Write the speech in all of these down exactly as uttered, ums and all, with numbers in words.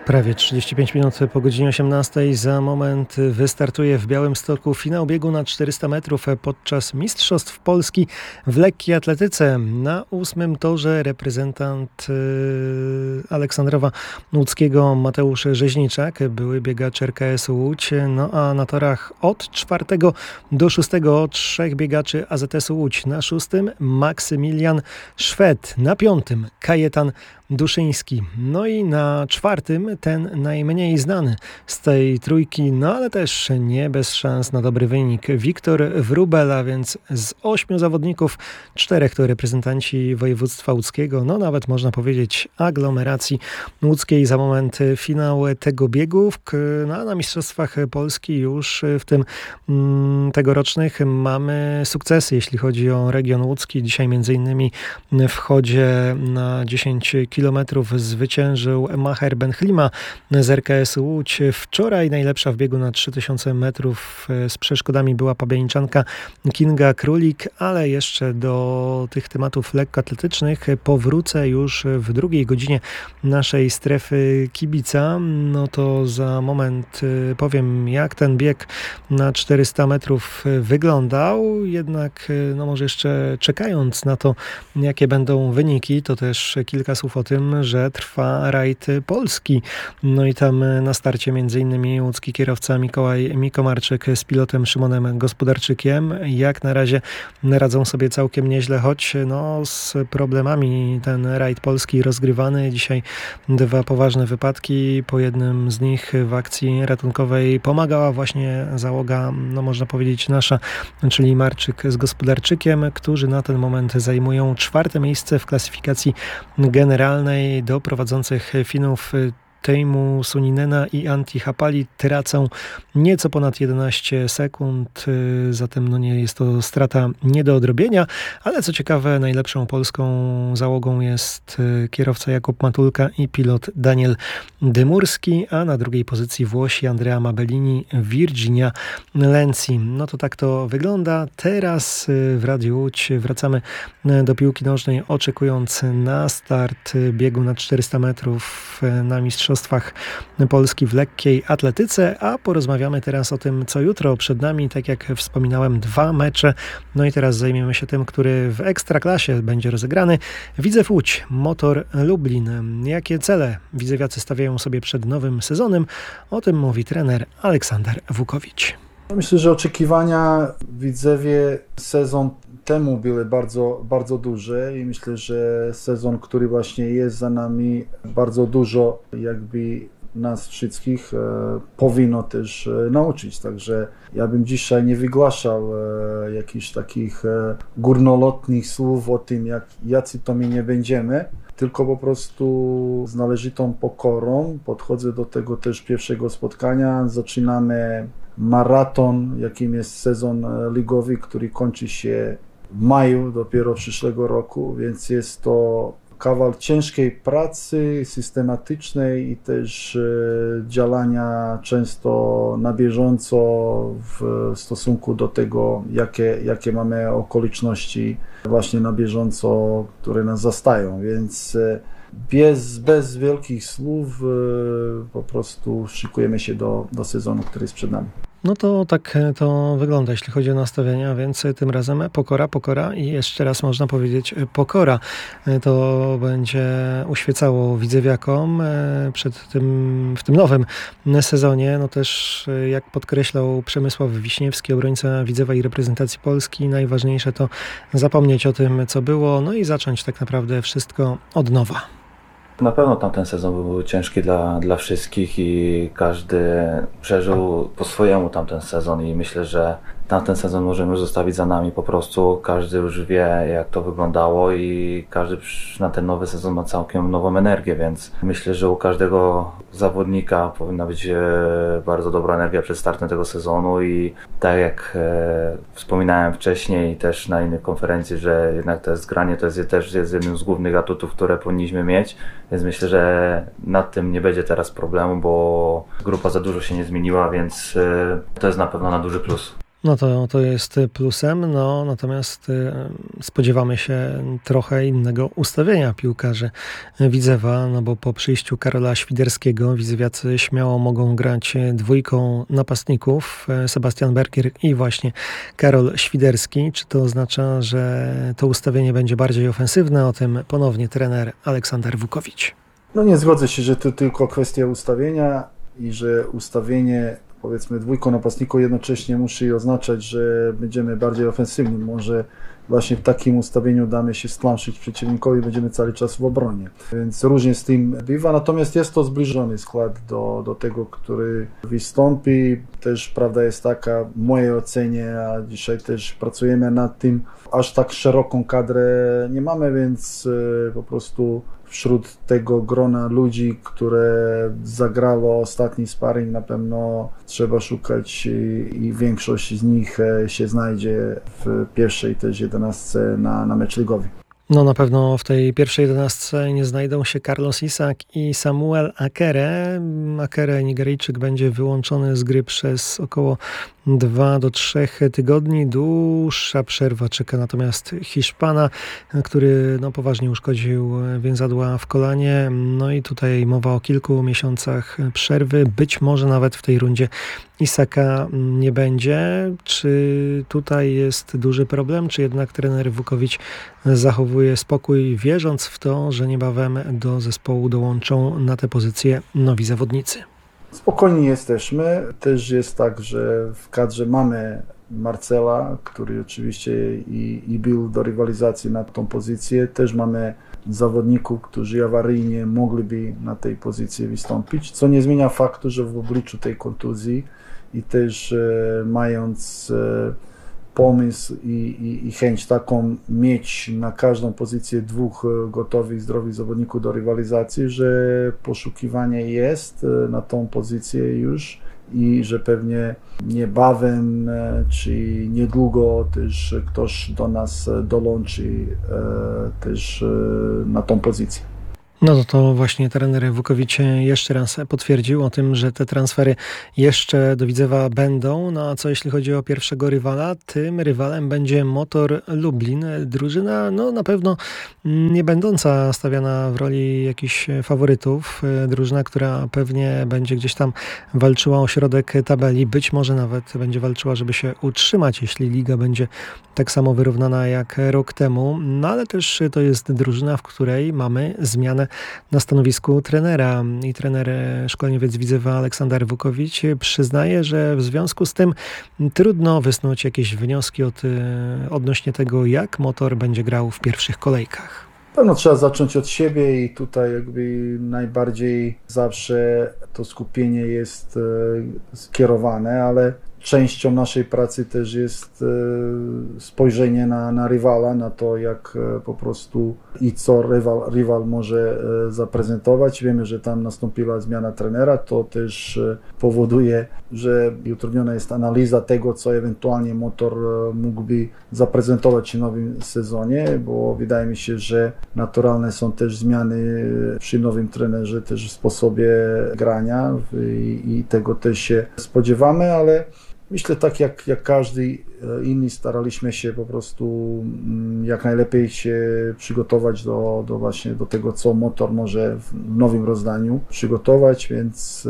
Prawie trzydzieści pięć minut po godzinie osiemnastej. Za moment wystartuje w Białymstoku finał biegu na czterysta metrów podczas Mistrzostw Polski w lekkiej atletyce. Na ósmym torze reprezentant Aleksandrowa Łódzkiego Mateusz Rzeźniczak, były biegacz R K S Łódź. No a na torach od czwartego do szóstego trzech biegaczy A Z S Łódź. Na szóstym Maksymilian Szwed, na piątym Kajetan Duszyński. No i na czwartym ten najmniej znany z tej trójki, no ale też nie bez szans na dobry wynik, Wiktor Wróbel, a więc z ośmiu zawodników czterech to reprezentanci województwa łódzkiego, no nawet można powiedzieć aglomeracji łódzkiej. Za moment finał tego biegu, no, a na Mistrzostwach Polski już w tym mm, tegorocznych mamy sukcesy, jeśli chodzi o region łódzki. Dzisiaj między innymi w chodzie na dziesięć kilometrów zwyciężył Maher Benhlima z R K S Łódź. Wczoraj najlepsza w biegu na trzy tysiące metrów z przeszkodami była pabianiczanka Kinga Królik, ale jeszcze do tych tematów lekkoatletycznych powrócę już w drugiej godzinie naszej strefy kibica. No to za moment powiem, jak ten bieg na czterysta metrów wyglądał. Jednak no może jeszcze czekając na to, jakie będą wyniki, to też kilka słów o tym, że trwa rajd polski. No i tam na starcie między innymi łódzki kierowca Mikołaj Mikomarczyk z pilotem Szymonem Gospodarczykiem. Jak na razie radzą sobie całkiem nieźle, choć no z problemami ten rajd polski rozgrywany. Dzisiaj dwa poważne wypadki. Po jednym z nich w akcji ratunkowej pomagała właśnie załoga, no można powiedzieć nasza, czyli Marczyk z Gospodarczykiem, którzy na ten moment zajmują czwarte miejsce w klasyfikacji generalnej. Do prowadzących Finów Teemu Suninena i Antti Hapali tracą nieco ponad jedenaście sekund, zatem no nie jest to strata nie do odrobienia, ale co ciekawe, najlepszą polską załogą jest kierowca Jakub Matulka i pilot Daniel Dymurski, a na drugiej pozycji Włosi Andrea Mabellini, Virginia Lenzi. No to tak to wygląda. Teraz w Radiu Łódź wracamy do piłki nożnej, oczekując na start biegu na czterysta metrów na Mistrzostwach Polski w lekkiej atletyce, a porozmawiamy teraz o tym, co jutro przed nami. Tak jak wspominałem, dwa mecze. No i teraz zajmiemy się tym, który w Ekstraklasie będzie rozegrany. Widzew Łódź, Motor Lublin. Jakie cele widzewiacy stawiają sobie przed nowym sezonem? O tym mówi trener Aleksander Wukowicz. Myślę, że oczekiwania w Widzewie sezon temu były bardzo, bardzo duże i myślę, że sezon, który właśnie jest za nami, bardzo dużo jakby nas wszystkich e, powinno też e, nauczyć. Także ja bym dzisiaj nie wygłaszał e, jakichś takich e, górnolotnych słów o tym, jak, jacy to my nie będziemy, tylko po prostu z należytą pokorą podchodzę do tego też pierwszego spotkania. Zaczynamy maraton, jakim jest sezon ligowy, który kończy się w maju dopiero przyszłego roku, więc jest to kawał ciężkiej pracy, systematycznej i też e, działania często na bieżąco w stosunku do tego, jakie, jakie mamy okoliczności właśnie na bieżąco, które nas zastają, więc e, bez, bez wielkich słów e, po prostu szykujemy się do, do sezonu, który jest przed nami. No to tak to wygląda, jeśli chodzi o nastawienia, więc tym razem pokora, pokora i jeszcze raz można powiedzieć pokora. To będzie uświecało widzewiakom przed tym, w tym nowym sezonie. No też, jak podkreślał Przemysław Wiśniewski, obrońca Widzewa i reprezentacji Polski, najważniejsze to zapomnieć o tym, co było, no i zacząć tak naprawdę wszystko od nowa. Na pewno tamten sezon był ciężki dla, dla wszystkich i każdy przeżył po swojemu tamten sezon i myślę, że tamten sezon możemy już zostawić za nami po prostu. Każdy już wie, jak to wyglądało i każdy na ten nowy sezon ma całkiem nową energię, więc myślę, że u każdego zawodnika powinna być bardzo dobra energia przed startem tego sezonu i tak jak e, wspominałem wcześniej też na innych konferencji, że jednak to zgranie to jest też jest jednym z głównych atutów, które powinniśmy mieć, więc myślę, że nad tym nie będzie teraz problemu, bo grupa za dużo się nie zmieniła, więc e, to jest na pewno na duży plus. No to, to jest plusem, no natomiast y, spodziewamy się trochę innego ustawienia piłkarzy Widzewa, no bo po przyjściu Karola Świderskiego Widzewiacy śmiało mogą grać dwójką napastników, Sebastian Bergier i właśnie Karol Świderski. Czy to oznacza, że to ustawienie będzie bardziej ofensywne? O tym ponownie trener Aleksander Wukowicz. No nie zgodzę się, że to tylko kwestia ustawienia i że ustawienie powiedzmy dwójką napastników jednocześnie musi oznaczać, że będziemy bardziej ofensywni. Może właśnie w takim ustawieniu damy się stłamszyć przeciwnikowi, będziemy cały czas w obronie. Więc różnie z tym bywa, natomiast jest to zbliżony skład do, do tego, który wystąpi. Też prawda jest taka, w mojej ocenie, a dzisiaj też pracujemy nad tym, aż tak szeroką kadrę nie mamy, więc po prostu wśród tego grona ludzi, które zagrało ostatni sparring, na pewno trzeba szukać i, i większość z nich się znajdzie w pierwszej też jedenastce na, na mecz ligowy. No na pewno w tej pierwszej jedenastce nie znajdą się Carlos Isak i Samuel Akere. Akere, Nigeryjczyk, będzie wyłączony z gry przez około dwa do trzech tygodni. Dłuższa przerwa czeka natomiast Hiszpana, który no, poważnie uszkodził więzadła w kolanie. No i tutaj mowa o kilku miesiącach przerwy. Być może nawet w tej rundzie Isaka nie będzie. Czy tutaj jest duży problem, czy jednak trener Wukowicz zachowuje spokój, wierząc w to, że niebawem do zespołu dołączą na tę pozycję nowi zawodnicy? Spokojni jesteśmy. Też jest tak, że w kadrze mamy Marcela, który oczywiście i, i był do rywalizacji na tą pozycję. Też mamy zawodników, którzy awaryjnie mogliby na tej pozycji wystąpić, co nie zmienia faktu, że w obliczu tej kontuzji i też e, mając e, pomysł i, i, i chęć taką mieć na każdą pozycję dwóch gotowych, zdrowych zawodników do rywalizacji, że poszukiwanie jest na tą pozycję już i że pewnie niebawem czy niedługo też ktoś do nas dołączy też na tą pozycję. No to, to właśnie trener Wukowicz jeszcze raz potwierdził o tym, że te transfery jeszcze do Widzewa będą. No a co jeśli chodzi o pierwszego rywala? Tym rywalem będzie Motor Lublin. Drużyna no na pewno nie będąca stawiana w roli jakichś faworytów. Drużyna, która pewnie będzie gdzieś tam walczyła o środek tabeli. Być może nawet będzie walczyła, żeby się utrzymać, jeśli liga będzie tak samo wyrównana jak rok temu. No ale też to jest drużyna, w której mamy zmianę na stanowisku trenera i trener szkoleniowiec Widzewa Aleksander Wukowicz przyznaje, że w związku z tym trudno wysnuć jakieś wnioski od, odnośnie tego, jak Motor będzie grał w pierwszych kolejkach. Pewno trzeba zacząć od siebie i tutaj jakby najbardziej zawsze to skupienie jest skierowane, ale częścią naszej pracy też jest spojrzenie na, na rywala, na to, jak po prostu i co rywal, rywal może zaprezentować. Wiemy, że tam nastąpiła zmiana trenera, to też powoduje, że utrudniona jest analiza tego, co ewentualnie Motor mógłby zaprezentować w nowym sezonie, bo wydaje mi się, że naturalne są też zmiany przy nowym trenerze, też w sposobie grania i, i tego też się spodziewamy, ale myślę, tak jak, jak każdy inny, staraliśmy się po prostu jak najlepiej się przygotować do, do właśnie do tego, co Motor może w nowym rozdaniu przygotować, więc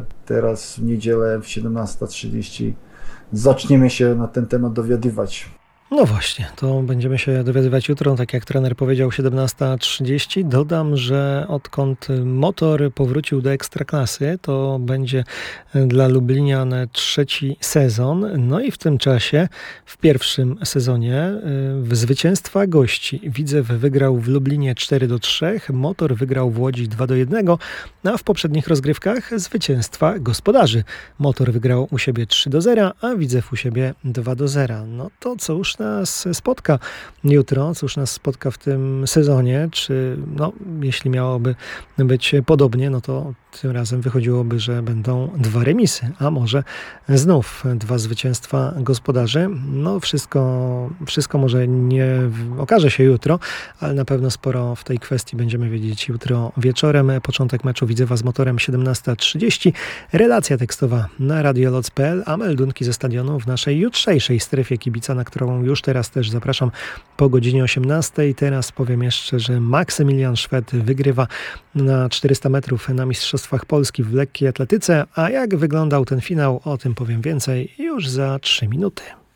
teraz w niedzielę w siedemnasta trzydzieści zaczniemy się na ten temat dowiadywać. No właśnie, to będziemy się dowiadywać jutro, tak jak trener powiedział, siedemnasta trzydzieści. Dodam, że odkąd Motor powrócił do Ekstraklasy, to będzie dla Lublinian trzeci sezon. No i w tym czasie, w pierwszym sezonie, w zwycięstwa gości Widzew wygrał w Lublinie cztery do trzech, Motor wygrał w Łodzi dwa do jednego, a w poprzednich rozgrywkach zwycięstwa gospodarzy. Motor wygrał u siebie trzy do zera, a Widzew u siebie dwa do zera. No to cóż, cóż nas spotka jutro, cóż nas spotka w tym sezonie, czy no, jeśli miałoby być podobnie, no to tym razem wychodziłoby, że będą dwa remisy, a może znów dwa zwycięstwa gospodarzy. No wszystko, wszystko może nie okaże się jutro, ale na pewno sporo w tej kwestii będziemy wiedzieć jutro wieczorem. Początek meczu Widzewa z Motorem siedemnasta trzydzieści. Relacja tekstowa na radioloc kropka p l, a meldunki ze stadionu w naszej jutrzejszej strefie kibica, na którą już teraz też zapraszam po godzinie osiemnastej. Teraz powiem jeszcze, że Maksymilian Szwed wygrywa na czterysta metrów na Mistrzostwach Polski w lekkiej atletyce, a jak wyglądał ten finał, o tym powiem więcej już za trzy minuty.